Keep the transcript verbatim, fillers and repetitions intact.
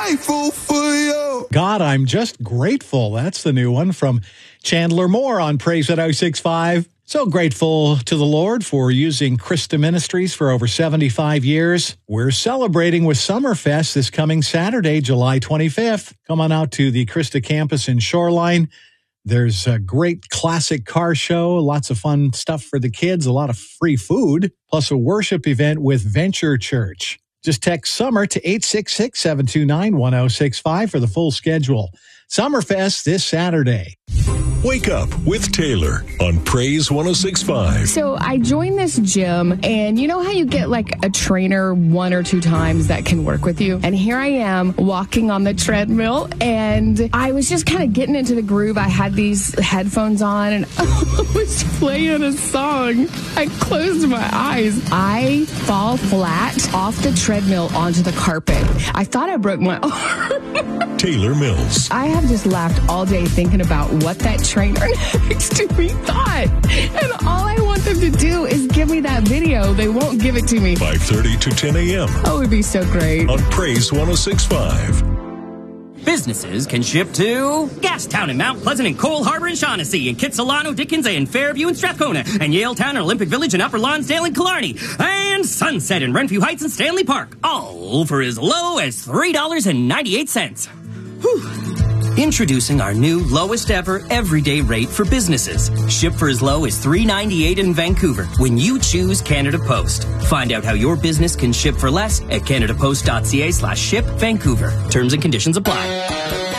grateful for you. God, I'm just grateful. That's the new one from Chandler Moore on Praise one oh six point five. So grateful to the Lord for using Christa Ministries for over seventy-five years. We're celebrating with Summerfest this coming Saturday, July twenty-fifth. Come on out to the Christa campus in Shoreline. There's a great classic car show, lots of fun stuff for the kids, a lot of free food, plus a worship event with Venture Church. Just text SUMMER to eight six six, seven two nine, one oh six five for the full schedule. Summerfest this Saturday. Wake up with Taylor on Praise one oh six point five. So I joined this gym, and you know how you get like a trainer one or two times that can work with you? And here I am walking on the treadmill, and I was just kind of getting into the groove. I had these headphones on, and I was playing a song. I closed my eyes. I fall flat off the treadmill onto the carpet. I thought I broke my arm. Taylor Mills. I have just laughed all day thinking about what that trainer next to me thought. And all I want them to do is give me that video. They won't give it to me. five thirty to ten a.m. Oh, it would be so great. on Praise one oh six point five. Businesses can ship to Gastown and Mount Pleasant and Cole Harbor and Shaughnessy and Kitsilano, Dickens and Fairview and Strathcona and Yaletown and Olympic Village and Upper Lonsdale and Killarney and Sunset and Renfrew Heights and Stanley Park, all for as low as three dollars and ninety-eight cents. Whew. Introducing our new lowest ever everyday rate for businesses. Ship for as low as three dollars and ninety-eight cents in Vancouver when you choose Canada Post. Find out how your business can ship for less at canadapost.ca slash ship Vancouver. Terms and conditions apply.